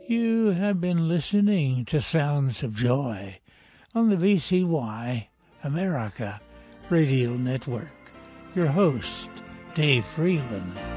You have been listening to Sounds of Joy on the VCY America Radio Network. Your host, Dave Freeland.